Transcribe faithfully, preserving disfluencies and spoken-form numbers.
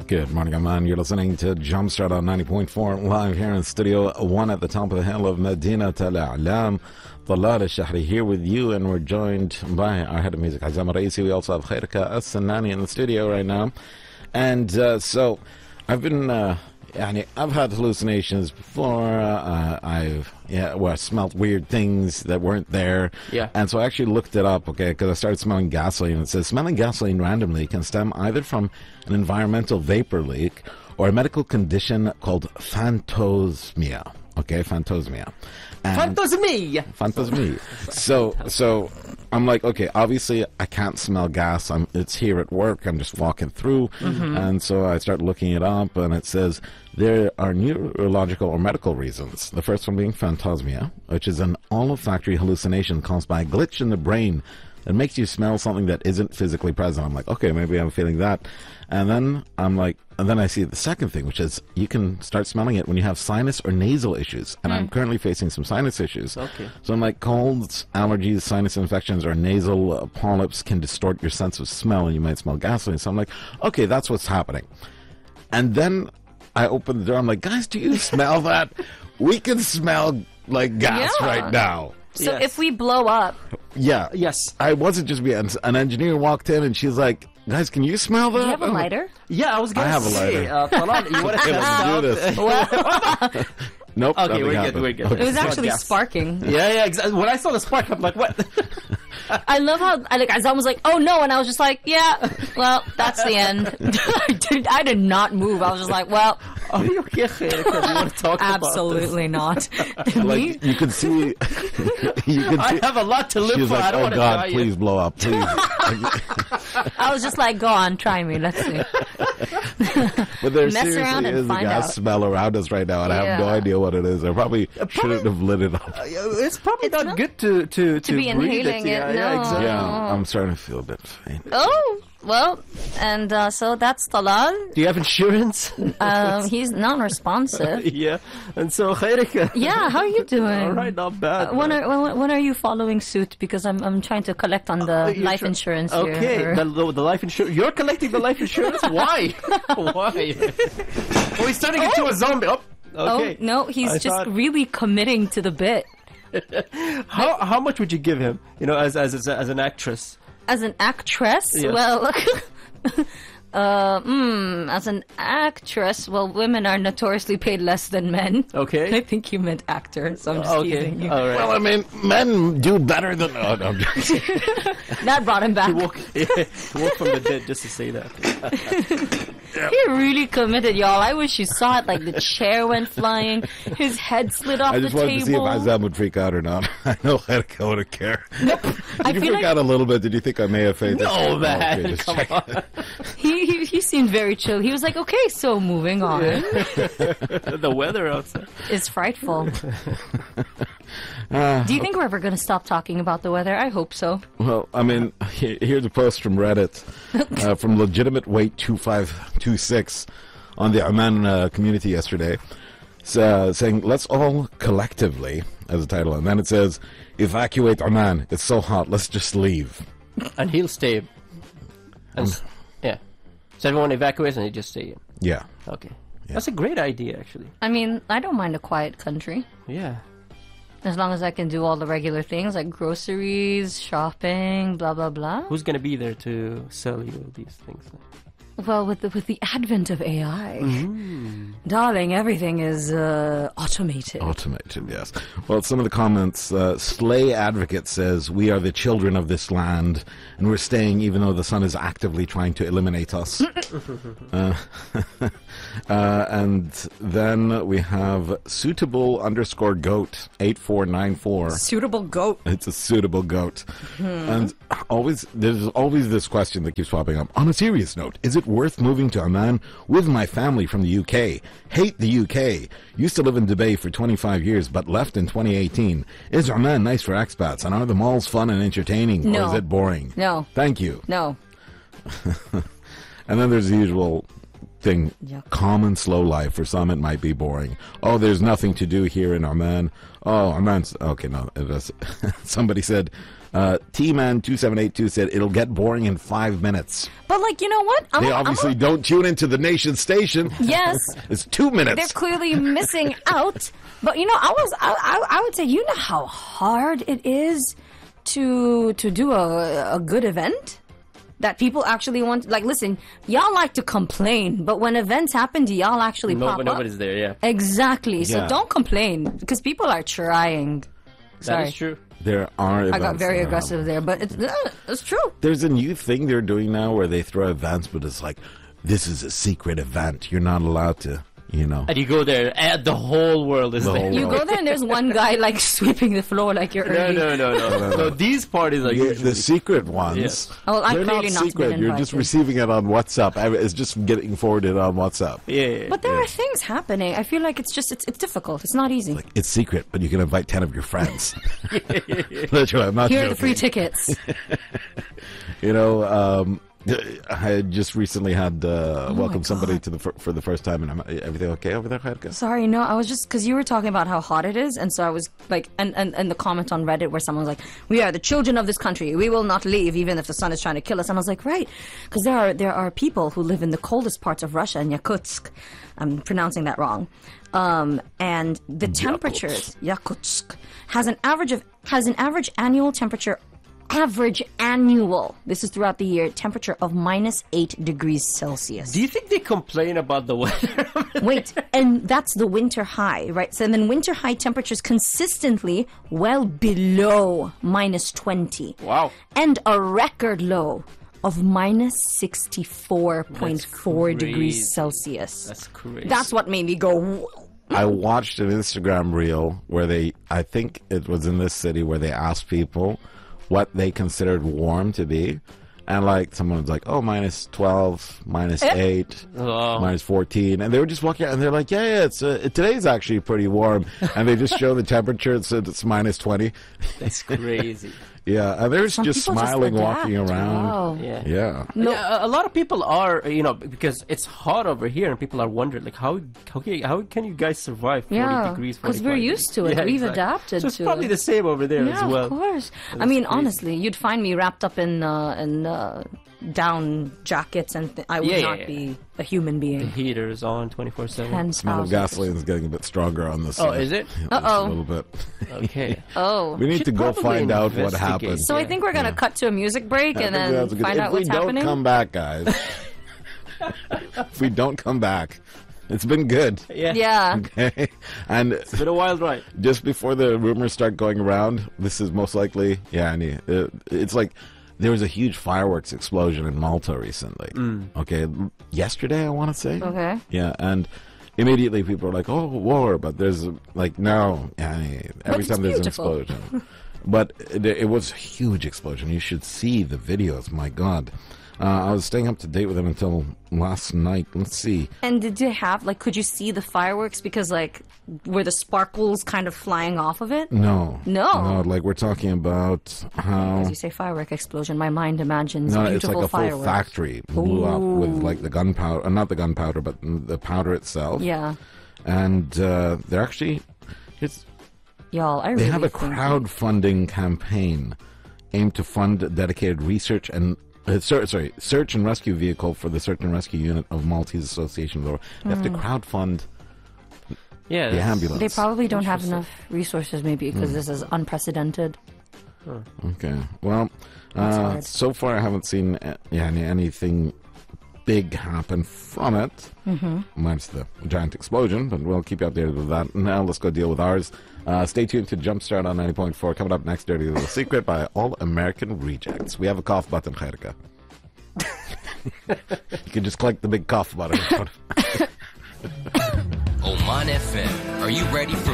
Good morning, Amman. You're listening to Jumpstart on ninety point four live here in Studio one at the top of the hill of Medina Al A'lam. Talal Al-Shahri here with you, and we're joined by our head of music, Azam Raisi. We also have Khairika As-Sanani in the studio right now. And uh, so I've been, uh, yani, I've had hallucinations before. Uh, I've yeah, well, I smelt weird things that weren't there. Yeah. And so I actually looked it up, okay, because I started smelling gasoline. It says smelling gasoline randomly can stem either from an environmental vapor leak or a medical condition called phantosmia. Okay, phantosmia. And Phantosmia. Phantosmia. So, so I'm like, okay, obviously I can't smell gas. I'm, it's here at work. I'm just walking through. Mm-hmm. And so I start looking it up, and it says there are neurological or medical reasons. The first one being phantosmia, which is an olfactory hallucination caused by a glitch in the brain that makes you smell something that isn't physically present. I'm like, okay, maybe I'm feeling that. And then I'm like, and then I see the second thing, which is you can start smelling it when you have sinus or nasal issues. And mm. I'm currently facing some sinus issues. Okay. So I'm like, colds, allergies, sinus infections, or nasal uh, polyps can distort your sense of smell, and you might smell gasoline. So I'm like, okay, that's what's happening. And then I open the door. I'm like, guys, do you smell that? We can smell like gas Yeah. right now. So Yes. if we blow up, Yeah. Yes. I wasn't just being an engineer walked in, and she's like, guys, can you smell that? do you have a I'm like, lighter? Yeah, I was going I to have a say, lighter. uh, Talal, you want to Okay, test let's do out? this. Well, Nope. Okay, nothing we're good, happened. we're good. Okay. it was It's not actually gas. sparking. Yeah, yeah, exactly. When I saw the spark, I'm like, what? I love how I, like Azam was like, "Oh no," and I was just like, "Yeah, well, that's the end." I, did, I did not move. I was just like, "Well, Are you okay, Khairika? Do you want to talk about absolutely not." Me? Like, you can see, you can this? I see. have a lot to live She was for. I like, don't oh want to God, die please yet. blow up, please. I was just like, "Go on, try me. Let's see." But there Mess around seriously and is a find gas out. smell around us right now, and I have no Yeah. idea what it is. I probably shouldn't have lit it up. Uh, It's probably It's not, not- good to to to, be breathe inhaling it. it, Yeah, no. yeah, exactly. Yeah, I'm starting to feel a bit faint. Oh well, and uh, so that's Talal. Do you have insurance? Um, he's non-responsive. Yeah, and so Khairika. Yeah, how are you doing? All right, not bad. Uh, when man. are when, when are you following suit? Because I'm I'm trying to collect on the Uh, you're life try- insurance Okay, here. the, the, the life insurance. You're collecting the life insurance? Why? Why? Oh, he's turning into a zombie. Oh, okay. Oh no, he's I just thought- really committing to the bit. How how much would you give him? You know, as as as, as an actress. As an actress, Yes. well, uh, mm, as an actress, well, women are notoriously paid less than men. Okay. I think you meant actor, so I'm just Okay. teasing you. All right. Well, I mean, men do better than. Oh, no, I'm just- That brought him back. He woke, yeah, he woke from the dead just to say that. He really committed, y'all. I wish you saw it. Like the chair went flying, his head slid off I the just wanted to see if table. Azam would freak out or not. I know Khairika wouldn't care. Nope. I Did you feel freak like out a little bit? Did you think I may have fainted? No, Oh, man. okay, just Come check. on. he, he he seemed very chill. He was like, okay, so moving on. The weather outside. It's frightful. Uh, Do you think we're ever going to stop talking about the weather? I hope so. Well, I mean, he- here's a post from Reddit uh, from Legitimate Weight two five two six on the Amman uh, community yesterday, s- uh, saying, let's all collectively, as a title, and then it says, evacuate Amman. It's so hot. Let's just leave. And he'll stay. And, s- yeah. So everyone evacuates and they just stay in. Yeah. Okay. That's a great idea, actually. I mean, I don't mind a quiet country. Yeah. As long as I can do all the regular things like groceries, shopping, blah, blah, blah. Who's going to be there to sell you these things? Well, with the, with the advent of A I, darling, everything is uh, automated. Automated, yes. Well, some of the comments, uh, Slay Advocate says, we are the children of this land, and we're staying even though the sun is actively trying to eliminate us. uh, uh, and then we have suitable underscore goat, eight four nine four. Suitable goat. It's a suitable goat. And always, there's always this question that keeps popping up. On a serious note, is it worth moving to Amman with my family from the U K? Hate the U K. Used to live in Dubai for twenty-five years, but left in twenty eighteen. Is Amman nice for expats? And are the malls fun and entertaining? No. Or is it boring? No. Thank you. No. And then there's the usual thing, Yeah. calm and slow life. For some, it might be boring. Oh, there's nothing to do here in Amman. Oh, Amman's... Okay, no. It is, somebody said, Uh, T Man two seven eight two said it'll get boring in five minutes. But like, you know what? I'm They a- I'm obviously a- don't tune into the nation station. Yes. It's two minutes. They're clearly missing out. But you know, I was I, I I would say, you know how hard it is to to do a a good event that people actually want. Like, listen, y'all like to complain, but when events happen, do y'all actually No, pop but up? nobody's there. Yeah, Exactly. So Yeah. don't complain because people are trying. that Sorry, is true. There are I got events very that are aggressive there, but it's, uh, it's true. There's a new thing they're doing now where they throw events, but it's like, this is a secret event. You're not allowed to, you know. And you go there, and the whole world is The there. whole You world. go there and there's one guy like sweeping the floor like you're No, early. no, no, no, no. These parties are Yeah, usually the secret ones. Yes. Oh, I'm they're clearly not not been secret. You're just invited. receiving it on WhatsApp. I mean, It's just getting forwarded on WhatsApp. yeah, yeah, But there are things happening. I feel like it's just it's it's difficult. It's not easy. Like, it's secret, but you can invite ten of your friends. Literally, I'm not Here are the joking. free tickets. You know, um, I had just recently had uh, Oh welcomed somebody to the fir- for the first time, and I'm, everything okay over there, Hedka? Sorry, no, I was just because you were talking about how hot it is, and so I was like, and, and and the comment on Reddit where someone was like, "We are the children of this country. We will not leave, even if the sun is trying to kill us." And I was like, right, because there are there are people who live in the coldest parts of Russia, in Yakutsk. I'm pronouncing that wrong. Um, and the temperatures, Yakutsk, has an average of has an average annual temperature. Average annual. This is throughout the year. Temperature of minus eight degrees Celsius. Do you think they complain about the weather? Wait, and that's the winter high, right? So then winter high temperatures consistently well below minus twenty. Wow. And a record low of minus sixty-four point four That's degrees crazy. Celsius. That's crazy. That's what made me go, "Whoa." I watched an Instagram reel where they, I think it was in this city, where they asked people what they considered warm to be. And like someone was like, oh, minus twelve, minus Eh? eight, Oh. minus fourteen. And they were just walking out and they're like, yeah, yeah, it's uh, today's actually pretty warm. And they just show the temperature. It said it's minus twenty. That's crazy. Yeah. And they're Some just people just smiling, adapt. walking around. Wow. Yeah. Yeah. No. Yeah, a a lot of people are, you know, because it's hot over here, and people are wondering, like, how how can, how can you guys survive forty Yeah, degrees? 'cause we're forty-five used degrees? to it. Yeah, We've exactly. adapted So it's to probably it. the same over there Yeah, as well. of course. I That's mean, crazy. honestly, you'd find me wrapped up in uh, in uh, down jackets, and th- I would Yeah, not yeah, be a human being. Heaters on twenty-four seven. Ten Smell of thousand gasoline is getting a bit stronger on this. Oh, side. is it? Just Uh-oh. A little bit. Okay. Oh. We need Should to go probably find out what investigate. happened. So I Yeah. think we're gonna cut to a music break I and think then that's a good- find out if what's we don't happening. come back, guys. If we don't come back, it's been good. Yeah. Yeah. Okay, and It's been a wild ride. just before the rumors start going around, this is most likely, yeah, I mean, it, it's like there was a huge fireworks explosion in Malta recently. Okay, yesterday I want to say. Okay. Yeah, and immediately people are like, "Oh, war!" But there's like, no, I mean, every it's time there's beautiful. an explosion. But it, it was a huge explosion. You should see the videos. My God. Uh, I was staying up to date with them until last night. Let's see. And did you have like? Could you see the fireworks? Because like, were the sparkles kind of flying off of it? No. No. No, like we're talking about how. As you say, firework explosion. My mind imagines No, it's beautiful like a full fireworks. factory blew up with like the gunpowder, uh, not the gunpowder, but the powder itself. Yeah, And uh, they're actually, it's, y'all. I they really have a think- crowdfunding campaign aimed to fund a dedicated research and uh, ser- sorry search and rescue vehicle for the search and rescue unit of Maltese Association of the World. They have to crowdfund Yeah. the that's- ambulance. They probably don't have enough resources, maybe, because Hmm. this is unprecedented. Okay. Well, That's uh, hard. so far I haven't seen uh, yeah, any, anything big happen from it, mm-hmm. minus the giant explosion, but we'll keep you updated with that. Now let's go deal with ours. Uh, stay tuned to Jumpstart on ninety point four. Coming up next, Dirty Little Secret by All American Rejects. We have a cough button, Khairika. You can just click the big cough button. Oman F M. Are you ready for